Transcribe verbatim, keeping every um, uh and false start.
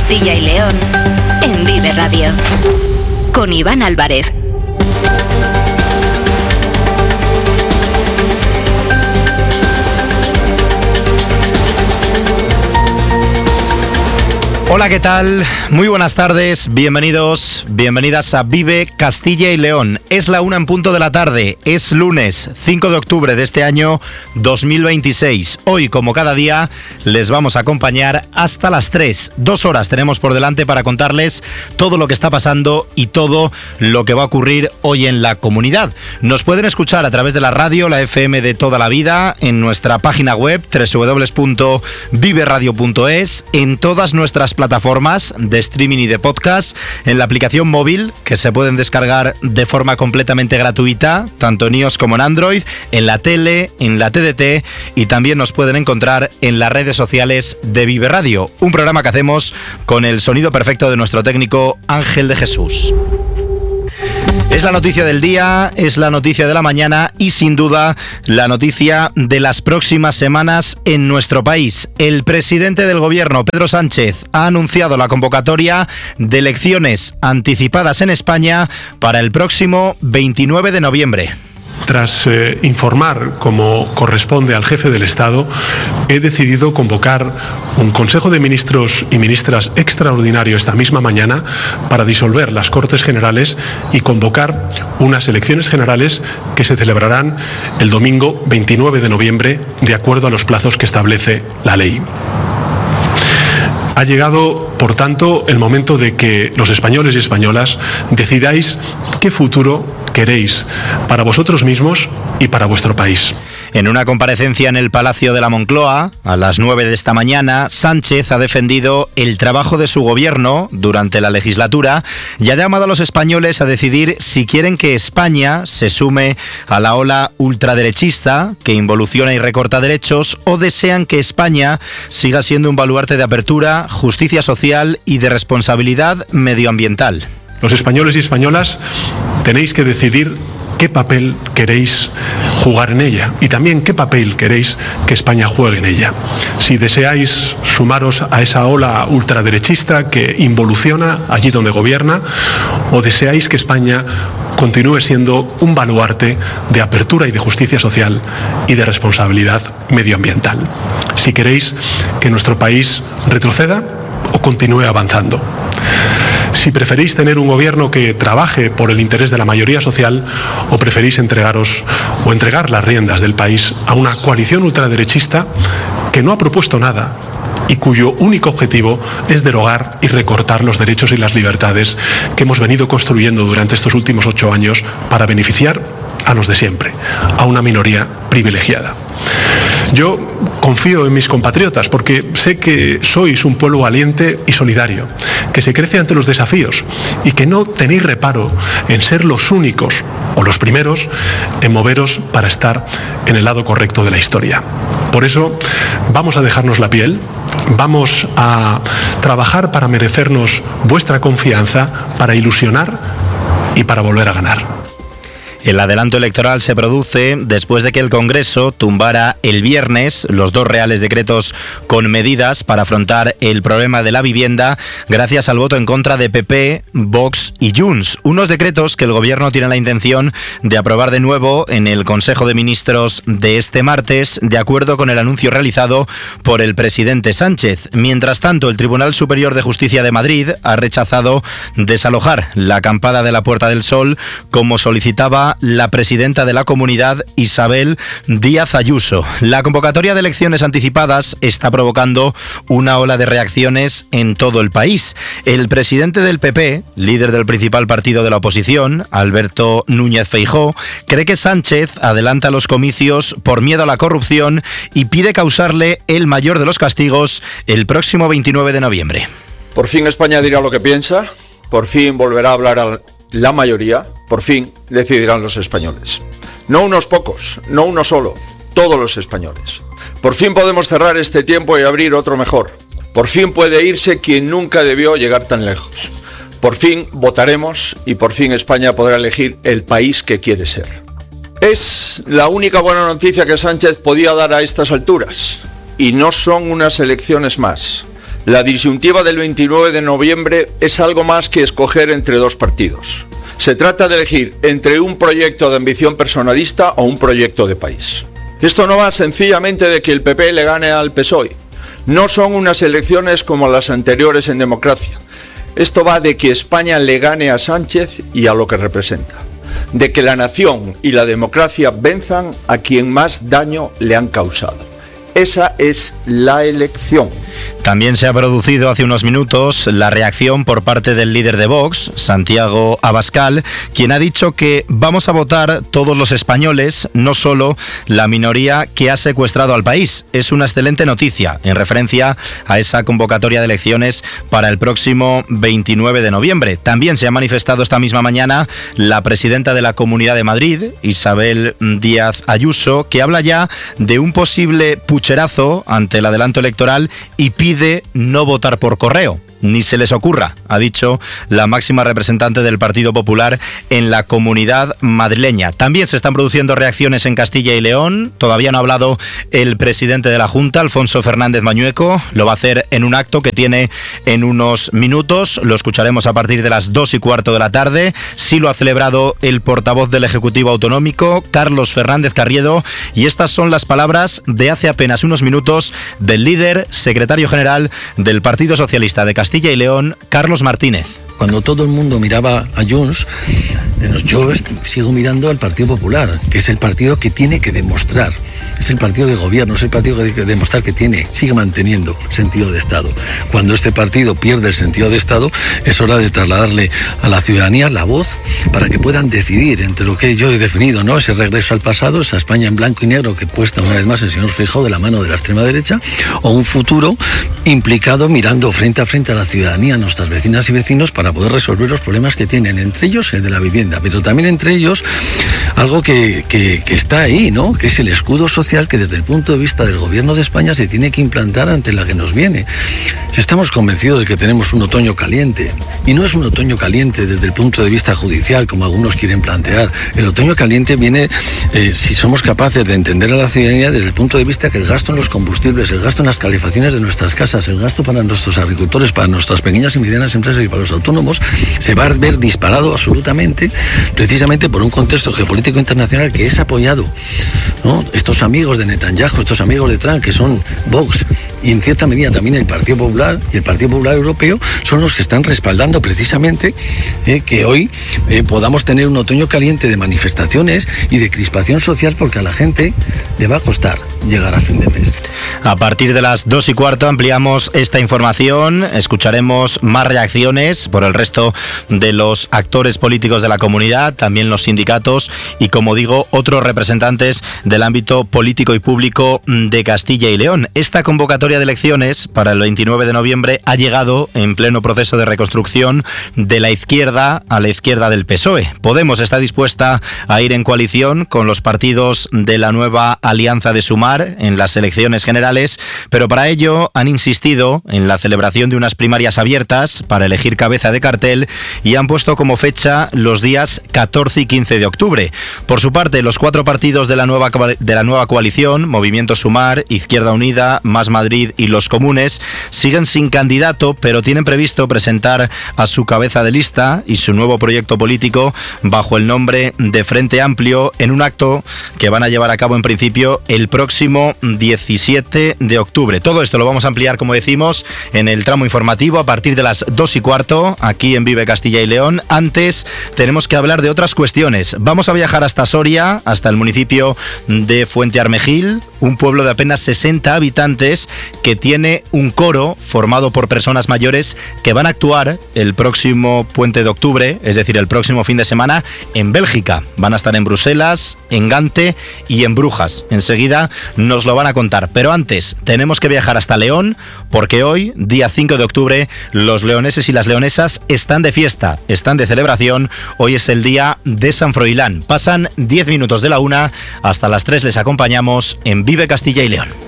Castilla y León en Vive Radio. Con Iván Álvarez. Hola, ¿qué tal? Muy buenas tardes, bienvenidos, bienvenidas a Vive Castilla y León. Es la una en punto de la tarde, es lunes cinco de octubre de este año dos mil veintiséis. Hoy, como cada día, les vamos a acompañar hasta las tres. Dos horas tenemos por delante para contarles todo lo que está pasando y todo lo que va a ocurrir hoy en la comunidad. Nos pueden escuchar a través de la radio, la F M de toda la vida, en nuestra página web doble u doble u doble u punto vive radio punto es, en todas nuestras plataformas de streaming y de podcast, en la aplicación móvil que se pueden descargar de forma completamente gratuita, tanto en iOS como en Android, en la tele, en la T D T, y también nos pueden encontrar en las redes sociales de Vive Radio, un programa que hacemos con el sonido perfecto de nuestro técnico Ángel de Jesús. Es la noticia del día, es la noticia de la mañana y sin duda la noticia de las próximas semanas en nuestro país. El presidente del gobierno, Pedro Sánchez, ha anunciado la convocatoria de elecciones anticipadas en España para el próximo veintinueve de noviembre. Tras eh, informar, como corresponde al jefe del Estado, he decidido convocar un Consejo de Ministros y Ministras extraordinario esta misma mañana para disolver las Cortes Generales y convocar unas elecciones generales que se celebrarán el domingo veintinueve de noviembre, de acuerdo a los plazos que establece la ley. Ha llegado, por tanto, el momento de que los españoles y españolas decidáis qué futuro queréis para vosotros mismos y para vuestro país. En una comparecencia en el Palacio de la Moncloa, a las nueve de esta mañana, Sánchez ha defendido el trabajo de su gobierno durante la legislatura y ha llamado a los españoles a decidir si quieren que España se sume a la ola ultraderechista que involuciona y recorta derechos, o desean que España siga siendo un baluarte de apertura, justicia social y de responsabilidad medioambiental. Los españoles y españolas tenéis que decidir qué papel queréis jugar en ella y también qué papel queréis que España juegue en ella. Si deseáis sumaros a esa ola ultraderechista que involuciona allí donde gobierna, o deseáis que España continúe siendo un baluarte de apertura y de justicia social y de responsabilidad medioambiental. Si queréis que nuestro país retroceda o continúe avanzando. Si preferís tener un gobierno que trabaje por el interés de la mayoría social, o preferís entregaros o entregar las riendas del país a una coalición ultraderechista que no ha propuesto nada y cuyo único objetivo es derogar y recortar los derechos y las libertades que hemos venido construyendo durante estos últimos ocho años para beneficiar a los de siempre, a una minoría privilegiada. Yo confío en mis compatriotas porque sé que sois un pueblo valiente y solidario, que se crece ante los desafíos y que no tenéis reparo en ser los únicos o los primeros en moveros para estar en el lado correcto de la historia. Por eso vamos a dejarnos la piel, vamos a trabajar para merecernos vuestra confianza, para ilusionar y para volver a ganar. El adelanto electoral se produce después de que el Congreso tumbara el viernes los dos reales decretos con medidas para afrontar el problema de la vivienda gracias al voto en contra de P P, Vox y Junts. Unos decretos que el Gobierno tiene la intención de aprobar de nuevo en el Consejo de Ministros de este martes, de acuerdo con el anuncio realizado por el presidente Sánchez. Mientras tanto, el Tribunal Superior de Justicia de Madrid ha rechazado desalojar la acampada de la Puerta del Sol, como solicitaba la presidenta de la comunidad, Isabel Díaz Ayuso. La convocatoria de elecciones anticipadas está provocando una ola de reacciones en todo el país. El presidente del P P, líder del principal partido de la oposición, Alberto Núñez Feijóo, cree que Sánchez adelanta los comicios por miedo a la corrupción y pide causarle el mayor de los castigos el próximo veintinueve de noviembre. Por fin España dirá lo que piensa, por fin volverá a hablar a la mayoría, por fin decidirán los españoles. No unos pocos, no uno solo, todos los españoles. Por fin podemos cerrar este tiempo y abrir otro mejor. Por fin puede irse quien nunca debió llegar tan lejos. Por fin votaremos y por fin España podrá elegir el país que quiere ser. Es la única buena noticia que Sánchez podía dar a estas alturas. Y no son unas elecciones más. La disyuntiva del veintinueve de noviembre es algo más que escoger entre dos partidos. Se trata de elegir entre un proyecto de ambición personalista o un proyecto de país. Esto no va sencillamente de que el P P le gane al P S O E. No son unas elecciones como las anteriores en democracia. Esto va de que España le gane a Sánchez y a lo que representa. De que la nación y la democracia venzan a quien más daño le han causado. Esa es la elección. También se ha producido hace unos minutos la reacción por parte del líder de Vox, Santiago Abascal, quien ha dicho que vamos a votar todos los españoles, no solo la minoría que ha secuestrado al país. Es una excelente noticia en referencia a esa convocatoria de elecciones para el próximo veintinueve de noviembre. También se ha manifestado esta misma mañana la presidenta de la Comunidad de Madrid, Isabel Díaz Ayuso, que habla ya de un posible pucherazo ante el adelanto electoral y pide no votar por correo. Ni se les ocurra, ha dicho la máxima representante del Partido Popular en la Comunidad madrileña. También se están produciendo reacciones en Castilla y León. Todavía no ha hablado el presidente de la Junta, Alfonso Fernández Mañueco. Lo va a hacer en un acto que tiene en unos minutos. Lo escucharemos a partir de las dos y cuarto de la tarde. Sí lo ha celebrado el portavoz del Ejecutivo Autonómico, Carlos Fernández Carriedo. Y estas son las palabras de hace apenas unos minutos del líder secretario general del Partido Socialista de Castilla Castilla y León, Carlos Martínez. Cuando todo el mundo miraba a Junts, yo sigo mirando al Partido Popular, que es el partido que tiene que demostrar, es el partido de gobierno, es el partido que tiene que demostrar que tiene, sigue manteniendo sentido de Estado. Cuando este partido pierde el sentido de Estado, es hora de trasladarle a la ciudadanía la voz para que puedan decidir entre lo que yo he definido, ¿no? Ese regreso al pasado, esa España en blanco y negro que puesta una vez más el señor Feijóo de la mano de la extrema derecha, o un futuro implicado mirando frente a frente a la ciudadanía, a nuestras vecinas y vecinos, para poder resolver los problemas que tienen, entre ellos el de la vivienda, pero también entre ellos algo que, que, que está ahí, ¿no? Que es el escudo social que desde el punto de vista del gobierno de España se tiene que implantar ante la que nos viene. Estamos convencidos de que tenemos un otoño caliente, y no es un otoño caliente desde el punto de vista judicial, como algunos quieren plantear. El otoño caliente viene, eh, si somos capaces de entender a la ciudadanía desde el punto de vista que el gasto en los combustibles, el gasto en las calefacciones de nuestras casas, el gasto para nuestros agricultores, para nuestras pequeñas y medianas empresas y para los autónomos, se va a ver disparado absolutamente, precisamente por un contexto geopolítico internacional que es apoyado, ¿no? Estos amigos de Netanyahu, estos amigos de Trump, que son Vox, y en cierta medida también el Partido Popular y el Partido Popular Europeo, son los que están respaldando precisamente eh, que hoy eh, podamos tener un otoño caliente de manifestaciones y de crispación social, porque a la gente le va a costar llegar a fin de mes. A partir de las dos y cuarto ampliamos esta información, escucharemos más reacciones por el resto de los actores políticos de la comunidad, también los sindicatos y, como digo, otros representantes del ámbito político y público de Castilla y León. Esta convocatoria de elecciones para el veintinueve de noviembre ha llegado en pleno proceso de reconstrucción de la izquierda a la izquierda del P S O E. Podemos está dispuesta a ir en coalición con los partidos de la nueva Alianza de Sumar en las elecciones generales, pero para ello han insistido en la celebración de unas primarias abiertas para elegir cabeza de cartel y han puesto como fecha los días catorce y quince de octubre. Por su parte, los cuatro partidos de la nueva de la nueva coalición, Movimiento Sumar, Izquierda Unida, Más Madrid y Los Comunes, siguen sin candidato, pero tienen previsto presentar a su cabeza de lista y su nuevo proyecto político bajo el nombre de Frente Amplio en un acto que van a llevar a cabo en principio el próximo diecisiete de octubre. Todo esto lo vamos a ampliar, como decimos, en el tramo informativo a partir de las dos y cuarto aquí en Vive Castilla y León. Antes tenemos que hablar de otras cuestiones. Vamos a viajar hasta Soria, hasta el municipio de Fuentearmejil, un pueblo de apenas sesenta habitantes que tiene un coro formado por personas mayores que van a actuar el próximo puente de octubre, es decir, el próximo fin de semana, en Bélgica. Van a estar en Bruselas, en Gante y en Brujas. Enseguida nos lo van a contar. Pero antes tenemos que viajar hasta León, porque hoy, día cinco de octubre, los leoneses y las leonesas están de fiesta, están de celebración. Hoy es el día de San Froilán. Pasan diez minutos de la una, hasta las tres les acompañamos en Vive Castilla y León.